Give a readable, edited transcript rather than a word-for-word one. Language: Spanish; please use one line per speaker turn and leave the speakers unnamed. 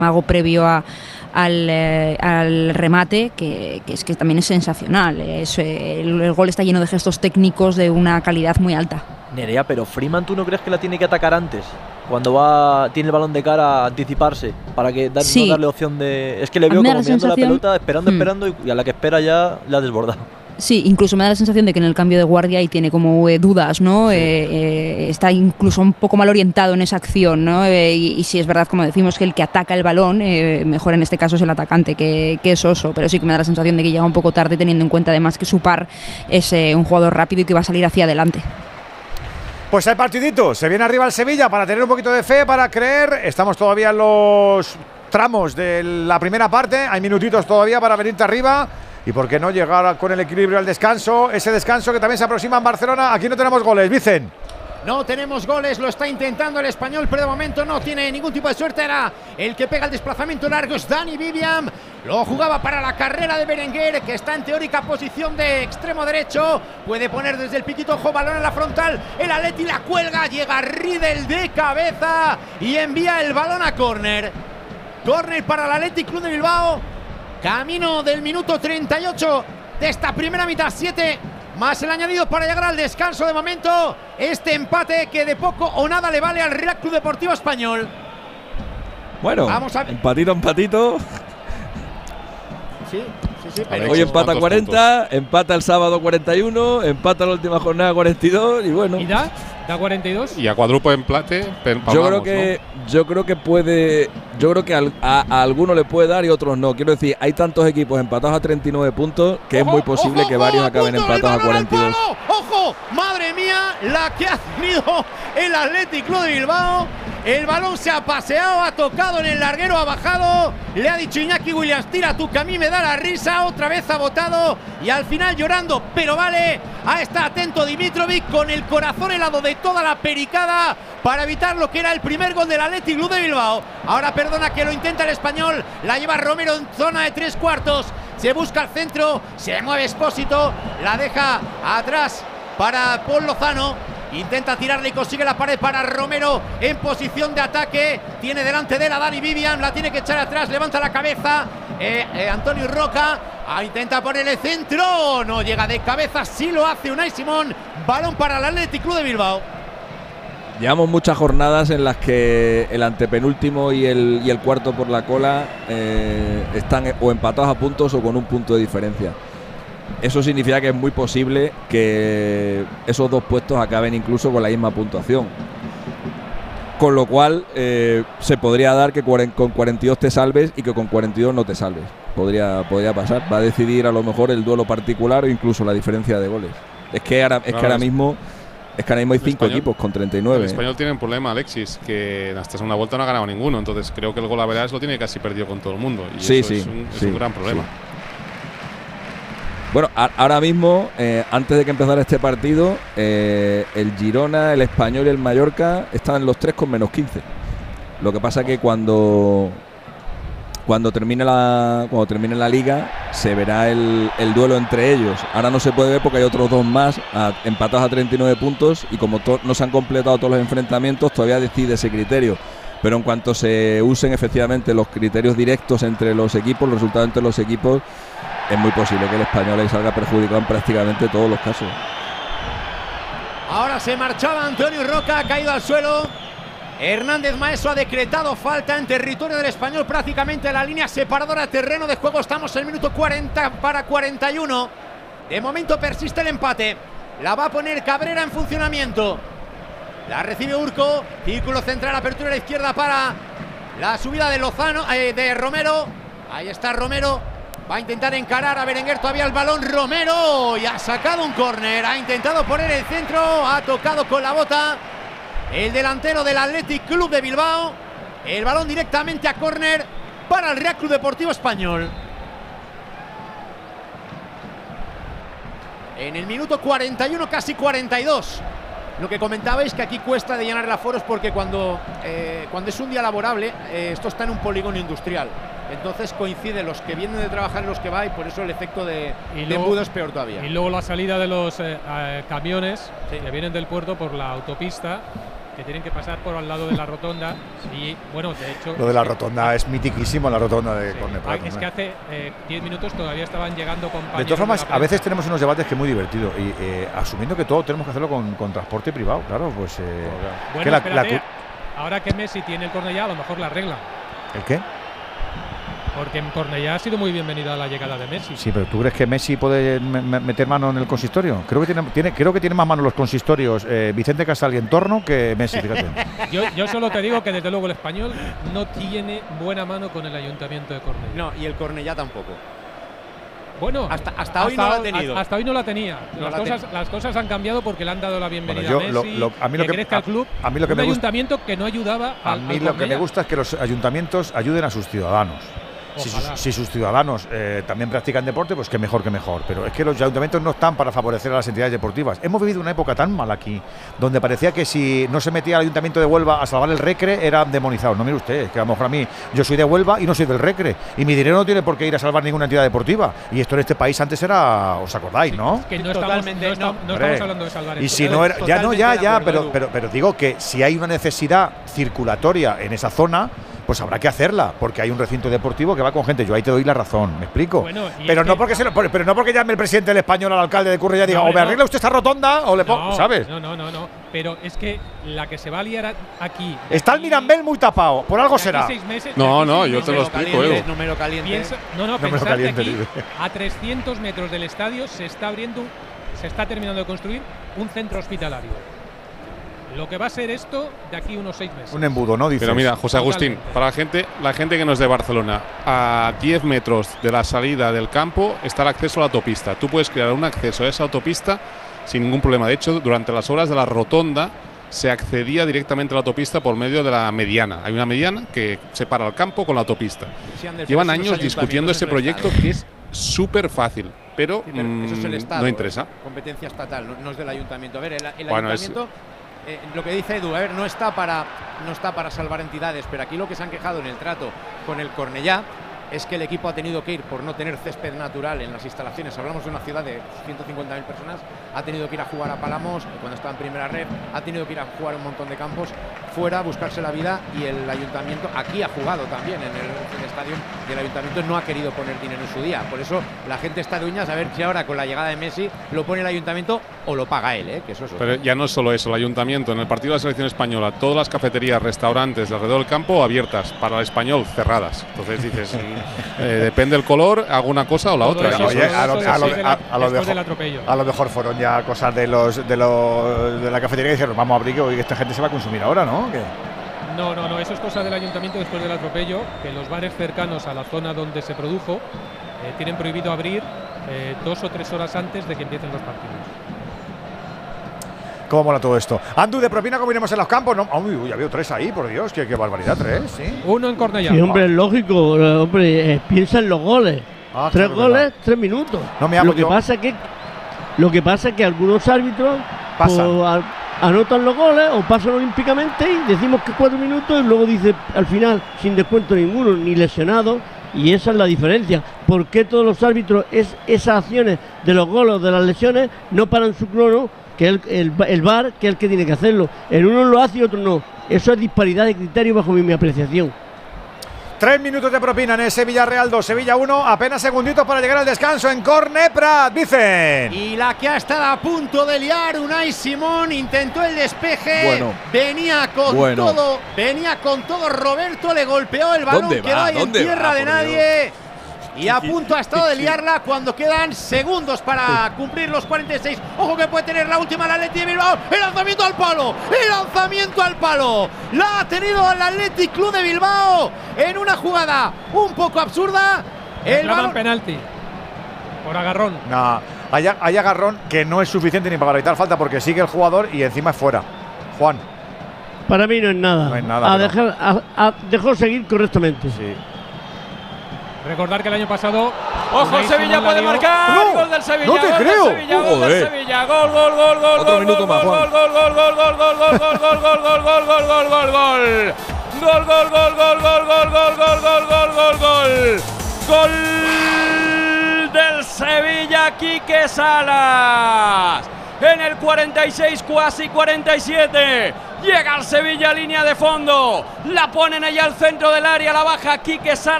mago previo al remate, que es que también es sensacional. El gol está lleno de gestos técnicos de una calidad muy alta.
Nerea, pero Freeman, ¿tú no crees que la tiene que atacar antes? Cuando tiene el balón de cara, a anticiparse, para que no darle opción de... Es que le veo como mirando la pelota, esperando, y a la que espera ya la ha desbordado.
Sí, incluso me da la sensación de que en el cambio de guardia y tiene como dudas, ¿no? Sí. Está incluso un poco mal orientado en esa acción, ¿no? Y sí es verdad, como decimos, que el que ataca el balón, mejor en este caso es el atacante, que es Oso, pero sí que me da la sensación de que llega un poco tarde, teniendo en cuenta además que su par es un jugador rápido y que va a salir hacia adelante.
Pues hay partidito, se viene arriba el Sevilla para tener un poquito de fe, para creer. Estamos todavía en los tramos de la primera parte, hay minutitos todavía para venirte arriba. Y por qué no llegar con el equilibrio al descanso, ese descanso que también se aproxima en Barcelona. Aquí no tenemos goles, Vicen.
No tenemos goles, lo está intentando el Español, pero de momento no tiene ningún tipo de suerte. Era el que pega el desplazamiento largo, es Dani Vivian. Lo jugaba para la carrera de Berenguer, que está en teórica posición de extremo derecho. Puede poner desde el piquito ojo, balón en la frontal. El Atleti la cuelga, llega Riedel de cabeza y envía el balón a córner. Córner para el Athletic Club de Bilbao. Camino del minuto 38 de esta primera mitad, 7 más el añadido para llegar al descanso. De momento, este empate que de poco o nada le vale al Real Club Deportivo Español.
Bueno, vamos a... empatito.
Sí.
Hoy empata 40, puntos. Empata el sábado 41, empata la última jornada 42 y bueno.
¿Y da 42?
Y a cuádruple empate.
Yo creo que puede. Yo creo que a alguno le puede dar y otros no. Quiero decir, hay tantos equipos empatados a 39 puntos que es muy posible que varios acaben empatados a 42.
¡Ojo! ¡Madre mía! La que ha tenido el Athletic Club de Bilbao. El balón se ha paseado, ha tocado en el larguero, ha bajado. Le ha dicho Iñaki Williams, tira tú que a mí me da la risa. Otra vez ha botado y al final llorando, pero vale. Ahí está atento Dimitrovic con el corazón helado de toda la pericada para evitar lo que era el primer gol del Athletic Club de Bilbao. Ahora perdona que lo intenta el Español. La lleva Romero en zona de 3/4. Se busca el centro, se mueve Expósito, la deja atrás para Paul Lozano. Intenta tirarle y consigue la pared para Romero en posición de ataque. Tiene delante de él a Dani Vivian, la tiene que echar atrás, levanta la cabeza. Antonio Roca intenta poner el centro, no llega de cabeza, sí lo hace Unai Simón. Balón para el Athletic Club de Bilbao.
Llevamos muchas jornadas en las que el antepenúltimo y el cuarto por la cola están o empatados a puntos o con un punto de diferencia. Eso significa que es muy posible que esos dos puestos acaben incluso con la misma puntuación. Con lo cual se podría dar que con 42 te salves y que con 42 no te salves. Podría pasar. Va a decidir a lo mejor el duelo particular o incluso la diferencia de goles. Es que ahora mismo hay 5 equipos con 39.
El Español tiene un problema, Alexis, que hasta segunda vuelta no ha ganado ninguno. Entonces creo que el gol a veras lo tiene casi perdido con todo el mundo. Y eso es un gran problema.
Sí. Bueno, ahora mismo, antes de que empezara este partido, el Girona, el Español y el Mallorca están los tres con menos 15. Lo que pasa que cuando termine la liga se verá el duelo entre ellos. Ahora no se puede ver porque hay otros dos más empatados a 39 puntos y como no se han completado todos los enfrentamientos, todavía decide ese criterio. Pero en cuanto se usen efectivamente los criterios directos entre los equipos, los resultados entre los equipos, es muy posible que el Español salga perjudicado en prácticamente todos los casos.
Ahora se marchaba Antonio Roca, ha caído al suelo. Hernández Maeso ha decretado falta en territorio del Español, prácticamente la línea separadora, terreno de juego. Estamos en el minuto 40 para 41. De momento persiste el empate. La va a poner Cabrera en funcionamiento. La recibe Urco. Círculo central, apertura a la izquierda para la subida de Lozano, de Romero. Ahí está Romero. Va a intentar encarar a Berenguer, todavía el balón Romero y ha sacado un córner. Ha intentado poner el centro, ha tocado con la bota el delantero del Athletic Club de Bilbao. El balón directamente a córner para el Real Club Deportivo Español. En el minuto 41, casi 42. Lo que comentabais que aquí cuesta de llenar el aforos porque cuando es un día laborable, esto está en un polígono industrial. Entonces coinciden los que vienen de trabajar y los que van y por eso el efecto de embudo es peor todavía.
Y luego la salida de los camiones que vienen del puerto por la autopista, que tienen que pasar por al lado de la rotonda y, bueno, de hecho…
Lo de la rotonda es mitiquísimo, la rotonda de Cornet Prat.
Es que hace 10 minutos todavía estaban llegando compañeros.
De todas formas, a veces tenemos unos debates que es muy divertido y asumiendo que todo tenemos que hacerlo con transporte privado, claro, pues…
bueno, espérate, ahora que Messi tiene el Cornellá, a lo mejor la arregla.
¿El qué?
Porque en Cornellá ha sido muy bienvenida la llegada de Messi.
Sí, pero ¿tú crees que Messi puede meter mano en el consistorio? Creo que tiene más mano en los consistorios Vicente Casal y entorno que Messi, fíjate.
yo solo te digo que desde luego el Español no tiene buena mano con el Ayuntamiento de Cornellá.
No, y el Cornellá tampoco.
Bueno,
hasta hoy no la ha tenido.
Hasta hoy no la tenía. Las cosas han cambiado porque le han dado la bienvenida a Messi,
a mí lo que
crezca el club.
A mí lo que
un ayuntamiento que no ayudaba
a mí lo que me gusta es que los ayuntamientos ayuden a sus ciudadanos. Si sus ciudadanos también practican deporte, pues qué mejor que mejor. Pero es que los ayuntamientos no están para favorecer a las entidades deportivas. Hemos vivido una época tan mala aquí, donde parecía que si no se metía al ayuntamiento de Huelva a salvar el Recre, eran demonizados. No, mire usted, que a lo mejor a mí, yo soy de Huelva y no soy del Recre. Y mi dinero no tiene por qué ir a salvar ninguna entidad deportiva. Y esto en este país antes era, os acordáis, ¿no?
Es que no estamos hablando de salvar.
Y si no era, pero digo que si hay una necesidad circulatoria en esa zona, pues habrá que hacerla, porque hay un recinto deportivo que va con gente. Yo ahí te doy la razón, ¿me explico?
Bueno,
pero no porque llame el presidente del Español al alcalde de Currella y diga, o me arregla usted esta rotonda o le pongo, ¿sabes?
No. Pero es que la que se va a liar aquí…
Está el Mirambel muy tapado, por algo será.
No, yo te lo explico, Edu.
Número caliente.
Pensad que aquí, a 300 metros del estadio, se está terminando de construir un centro hospitalario. Lo que va a ser esto de aquí unos 6 meses.
Un embudo, ¿no? Dices.
Pero mira, José Agustín, para la gente que no es de Barcelona, a 10 metros de la salida del campo está el acceso a la autopista. Tú puedes crear un acceso a esa autopista sin ningún problema. De hecho, durante las horas de la rotonda se accedía directamente a la autopista por medio de la mediana. Hay una mediana que separa el campo con la autopista. Llevan años discutiendo ese proyecto que es súper fácil, pero
eso es el Estado,
no interesa.
Competencia estatal, no es del ayuntamiento. A ver, el ayuntamiento… lo que dice Edu, no está para salvar entidades, pero aquí lo que se han quejado en el trato con el Cornellá es que el equipo ha tenido que ir por no tener césped natural en las instalaciones. Hablamos de una ciudad de 150.000 personas, ha tenido que ir a jugar a Palamos cuando estaba en primera red, ha tenido que ir a jugar un montón de campos fuera, a buscarse la vida, y el ayuntamiento aquí ha jugado también en el estadio, y el ayuntamiento no ha querido poner dinero en su día. Por eso la gente está de uñas a ver si ahora con la llegada de Messi lo pone el ayuntamiento o lo paga él, que eso es.
Pero ya no es solo eso, el ayuntamiento en el partido de la selección española, todas las cafeterías, restaurantes de alrededor del campo abiertas, para el Español cerradas. Entonces dices, depende del color, hago una cosa o la otra.
A lo mejor fueron ya cosas de la cafetería que dijeron, vamos a abrir que esta gente se va a consumir ahora, ¿no?
No, eso es cosa del ayuntamiento después del atropello, que los bares cercanos a la zona donde se produjo tienen prohibido abrir 2 o 3 horas antes de que empiecen los partidos.
¿Cómo mola todo esto? Andu, de propina, ¿cómo iremos en los campos? No, ya veo 3 ahí, por Dios, qué barbaridad, 3, ¿sí?
1 en Cornellá.
Sí, hombre, es lógico, piensa en los goles. 3 goles, 3 minutos. Lo que pasa es que algunos árbitros anotan los goles o pasan olímpicamente y decimos que 4 minutos y luego dice al final sin descuento ninguno, ni lesionado, y esa es la diferencia. ¿Por qué todos los árbitros esas acciones de los goles o de las lesiones no paran su crono, que el VAR, que es el que tiene que hacerlo? En uno lo hace y otro no. Eso es disparidad de criterio bajo mi apreciación.
3 minutos de propina en ese Villarreal 2, Sevilla 1, apenas segunditos para llegar al descanso en Cornet Prat, dicen.
Y la que ha estado a punto de liar, Unai Simón, intentó el despeje, venía con todo, Roberto le golpeó el balón, quedó ahí en tierra de nadie. Y a punto ha estado de liarla cuando quedan segundos para cumplir los 46. Ojo que puede tener la última el Athletic de Bilbao. El lanzamiento al palo. La ha tenido el Athletic Club de Bilbao en una jugada un poco absurda.
El balón penalti por agarrón.
No, hay agarrón que no es suficiente ni para evitar falta porque sigue el jugador y encima es fuera. Juan.
Para mí no es nada.
No es nada.
Dejó seguir correctamente.
Sí.
Recordar que el año pasado…
¡Ojo, el Sevilla puede marcar!
¡No!
¡Gol del Sevilla!
¡No te creo!
¡Gol del Sevilla! ¡Gol!
Otro minuto más, Juan.
¡Gol del Sevilla, Quique Salas! En el 46, casi 47. Llega el Sevilla a línea de fondo. La ponen allá al centro del área. La baja Quique Sala.